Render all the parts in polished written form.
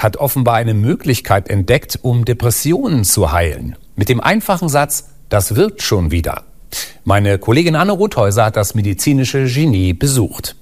hat offenbar eine Möglichkeit entdeckt, um Depressionen zu heilen. Mit dem einfachen Satz, das wird schon wieder. Meine Kollegin Anne Rothäuser hat das medizinische Genie besucht.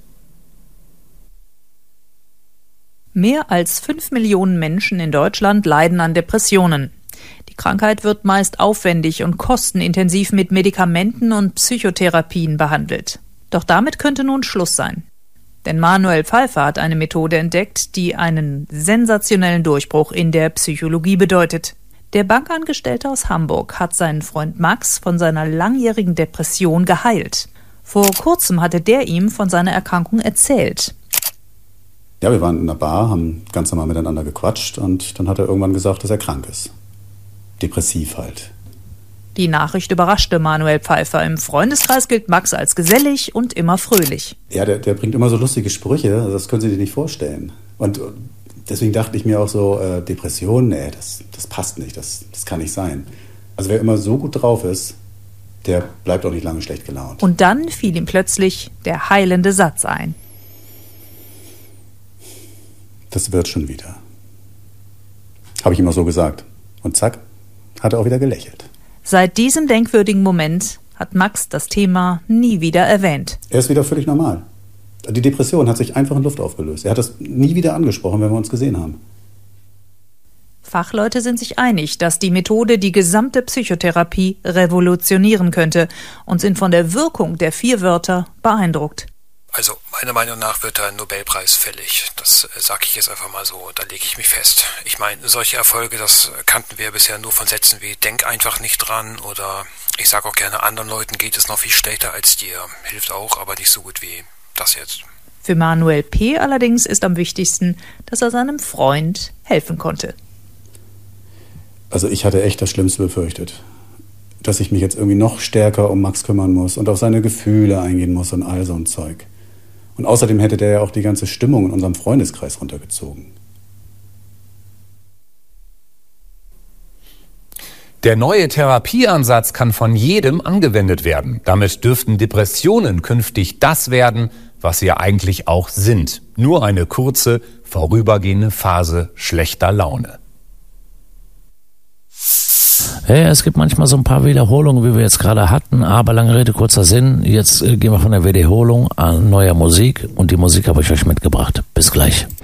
Mehr als 5 Millionen Menschen in Deutschland leiden an Depressionen. Die Krankheit wird meist aufwendig und kostenintensiv mit Medikamenten und Psychotherapien behandelt. Doch damit könnte nun Schluss sein. Denn Manuel Pfeiffer hat eine Methode entdeckt, die einen sensationellen Durchbruch in der Psychologie bedeutet. Der Bankangestellte aus Hamburg hat seinen Freund Max von seiner langjährigen Depression geheilt. Vor kurzem hatte der ihm von seiner Erkrankung erzählt. Ja, wir waren in einer Bar, haben ganz normal miteinander gequatscht und dann hat er irgendwann gesagt, dass er krank ist. Depressiv halt. Die Nachricht überraschte Manuel Pfeiffer. Im Freundeskreis gilt Max als gesellig und immer fröhlich. Ja, der bringt immer so lustige Sprüche, also das können Sie sich nicht vorstellen. Und deswegen dachte ich mir auch so, Depression, nee, das passt nicht, das kann nicht sein. Also wer immer so gut drauf ist, der bleibt auch nicht lange schlecht gelaunt. Und dann fiel ihm plötzlich der heilende Satz ein. Das wird schon wieder. Habe ich immer so gesagt. Und zack, hat er auch wieder gelächelt. Seit diesem denkwürdigen Moment hat Max das Thema nie wieder erwähnt. Er ist wieder völlig normal. Die Depression hat sich einfach in Luft aufgelöst. Er hat das nie wieder angesprochen, wenn wir uns gesehen haben. Fachleute sind sich einig, dass die Methode die gesamte Psychotherapie revolutionieren könnte und sind von der Wirkung der 4 Wörter beeindruckt. Also meiner Meinung nach wird da ein Nobelpreis fällig. Das sage ich jetzt einfach mal so, da lege ich mich fest. Ich meine, solche Erfolge, das kannten wir bisher nur von Sätzen wie denk einfach nicht dran oder ich sage auch gerne, anderen Leuten geht es noch viel schlechter als dir. Hilft auch, aber nicht so gut wie das jetzt. Für Manuel P. allerdings ist am wichtigsten, dass er seinem Freund helfen konnte. Also ich hatte echt das Schlimmste befürchtet. Dass ich mich jetzt irgendwie noch stärker um Max kümmern muss und auf seine Gefühle eingehen muss und all so ein Zeug. Und außerdem hätte der ja auch die ganze Stimmung in unserem Freundeskreis runtergezogen. Der neue Therapieansatz kann von jedem angewendet werden. Damit dürften Depressionen künftig das werden, was sie ja eigentlich auch sind. Nur eine kurze, vorübergehende Phase schlechter Laune. Ja, es gibt manchmal so ein paar Wiederholungen, wie wir jetzt gerade hatten, aber lange Rede, kurzer Sinn. Jetzt gehen wir von der Wiederholung an neuer Musik und die Musik habe ich euch mitgebracht. Bis gleich.